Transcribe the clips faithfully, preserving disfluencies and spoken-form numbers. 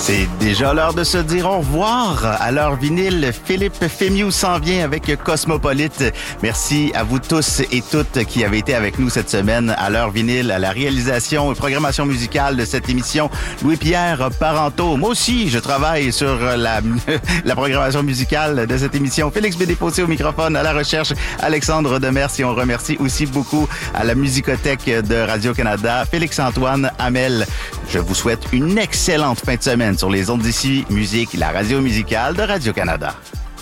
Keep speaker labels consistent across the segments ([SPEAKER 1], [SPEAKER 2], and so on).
[SPEAKER 1] C'est déjà l'heure de se dire au revoir. À l'heure vinyle, Philippe Fémieux s'en vient avec Cosmopolite. Merci à vous tous et toutes qui avez été avec nous cette semaine à l'heure vinyle, à la réalisation et programmation musicale de cette émission. Louis-Pierre Parenteau. Moi aussi, je travaille sur la, la programmation musicale de cette émission. Félix Bédéfossé au microphone, à la recherche, Alexandre Demers. Et on remercie aussi beaucoup à la Musicothèque de Radio-Canada, Félix-Antoine Hamel. Je vous souhaite une excellente fin de semaine sur les ondes d'ici Musique, la radio musicale de Radio-Canada.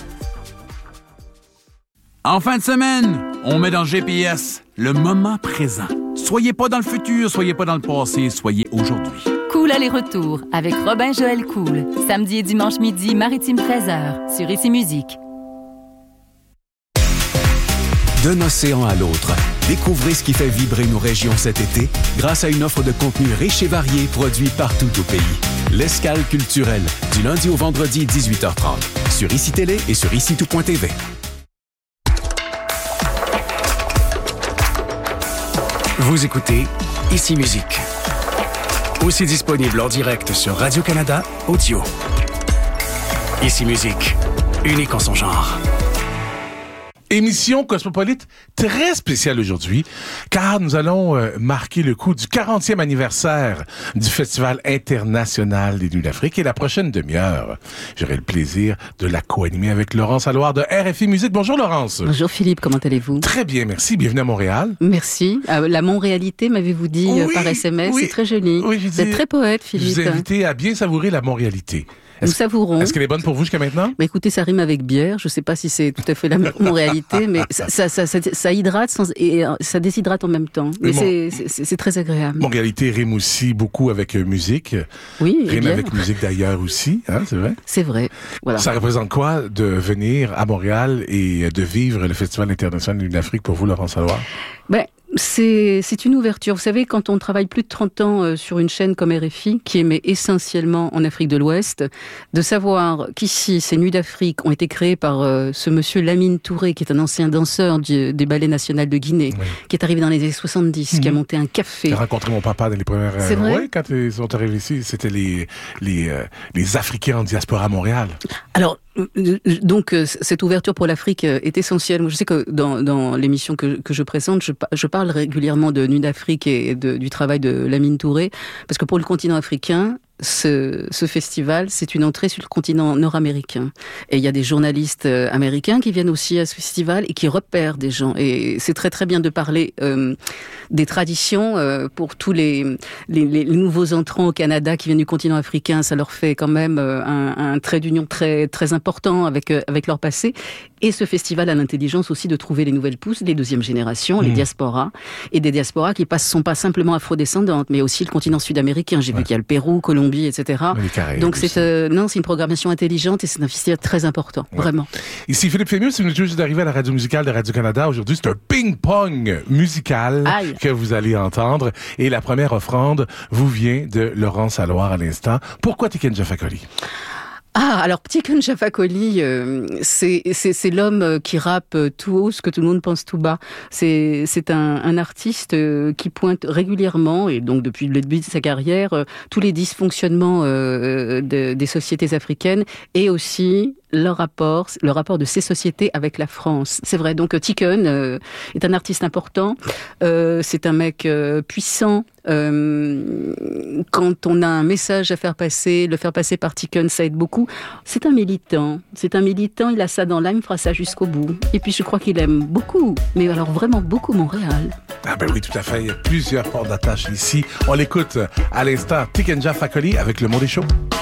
[SPEAKER 2] En fin de semaine, on met dans le G P S le moment présent. Soyez pas dans le futur, soyez pas dans le passé, soyez aujourd'hui.
[SPEAKER 3] Cool aller-retour avec Robin-Joël Cool. Samedi et dimanche midi, Maritime treize heures, sur Ici Musique.
[SPEAKER 4] D'un océan à l'autre, découvrez ce qui fait vibrer nos régions cet été grâce à une offre de contenu riche et varié produit partout au pays. L'Escale culturelle, du lundi au vendredi, dix-huit heures trente, sur Ici Télé et sur ici tout point t v. Vous écoutez Ici Musique. Aussi disponible en direct sur Radio-Canada Audio. Ici Musique, unique en son genre.
[SPEAKER 5] Émission Cosmopolite très spéciale aujourd'hui, car nous allons euh, marquer le coup du quarantième anniversaire du Festival international des Nuits d'Afrique. Et la prochaine demi-heure, j'aurai le plaisir de la co-animer avec Laurence Alloire de R F I Musique. Bonjour Laurence.
[SPEAKER 6] Bonjour Philippe, comment allez-vous?
[SPEAKER 5] Très bien, merci. Bienvenue à Montréal.
[SPEAKER 6] Merci. Euh, la Montréalité, m'avez-vous dit oui, euh, par S M S, oui, c'est très joli. Oui, vous êtes très poète, Philippe.
[SPEAKER 5] Je vous ai invité à bien savourer la Montréalité.
[SPEAKER 6] Nous est-ce, savourons.
[SPEAKER 5] Est-ce qu'elle est bonne pour vous jusqu'à maintenant?
[SPEAKER 6] Bah écoutez, ça rime avec bière. Je ne sais pas si c'est tout à fait la Montréalité, mais ça, ça, ça, ça, ça hydrate sans, et ça déshydrate en même temps. Mais, mais c'est, mon... c'est, c'est très agréable.
[SPEAKER 5] Montréalité rime aussi beaucoup avec musique.
[SPEAKER 6] Oui,
[SPEAKER 5] rime avec musique d'ailleurs aussi, hein, c'est vrai?
[SPEAKER 6] C'est vrai. Voilà.
[SPEAKER 5] Ça représente quoi de venir à Montréal et de vivre le Festival international de l'Afrique pour vous, Laurence Alloire? Ben,
[SPEAKER 6] C'est, c'est une ouverture. Vous savez, quand on travaille plus de trente ans euh, sur une chaîne comme R F I, qui émet essentiellement en Afrique de l'Ouest, de savoir qu'ici, ces Nuits d'Afrique ont été créées par euh, ce monsieur Lamine Touré, qui est un ancien danseur du, des ballets nationaux de Guinée, oui. qui est arrivé dans les années soixante-dix, mmh. qui a monté un café.
[SPEAKER 5] J'ai rencontré mon papa dans les premières...
[SPEAKER 6] C'est vrai?
[SPEAKER 5] Oui, quand ils sont arrivés ici, c'était les, les, euh, les Africains en diaspora à Montréal.
[SPEAKER 6] Alors, donc, cette ouverture pour l'Afrique est essentielle. Je sais que dans, dans l'émission que, que je présente, je, je parle régulièrement de Nuits d'Afrique et de, du travail de Lamine Touré, parce que pour le continent africain, Ce, ce festival, c'est une entrée sur le continent nord-américain. Et il y a des journalistes américains qui viennent aussi à ce festival et qui repèrent des gens. Et c'est très très bien de parler euh, des traditions euh, pour tous les, les, les nouveaux entrants au Canada qui viennent du continent africain. Ça leur fait quand même un, un trait d'union très très important avec avec leur passé. Et ce festival a l'intelligence aussi de trouver les nouvelles pousses, les deuxièmes générations, mmh. les diasporas, et des diasporas qui ne sont pas simplement afrodescendantes, mais aussi le continent sud-américain. J'ai ouais. vu qu'il y a le Pérou, Colombie, et cetera. Donc c'est euh, non, c'est une programmation intelligente et c'est un festival très important, ouais. vraiment.
[SPEAKER 5] Ici Philippe Fémieux, si vous venez juste d'arriver à la radio musicale de Radio-Canada, aujourd'hui c'est un ping-pong musical Aïe. que vous allez entendre. Et la première offrande vous vient de Laurence Alloire à l'instant. Pourquoi Tiken Jah Fakoly?
[SPEAKER 6] Ah, alors Tiken Jah Fakoly, euh, c'est, c'est, c'est l'homme qui rappe tout haut ce que tout le monde pense tout bas. C'est, c'est un, un artiste qui pointe régulièrement, et donc depuis le début de sa carrière, euh, tous les dysfonctionnements euh, de, des sociétés africaines et aussi le rapport, le rapport de ces sociétés avec la France. C'est vrai, donc Tiken euh, est un artiste important, euh, c'est un mec euh, puissant. Euh, quand on a un message à faire passer, le faire passer par Tiken, ça aide beaucoup. C'est un militant, c'est un militant, il a ça dans l'âme, il fera ça jusqu'au bout. Et puis je crois qu'il aime beaucoup, mais alors vraiment beaucoup Montréal.
[SPEAKER 5] Ah ben oui, tout à fait, il y a plusieurs ports d'attache ici. On l'écoute à l'instant, Tiken Jah Fakoly avec Le Monde est chaud.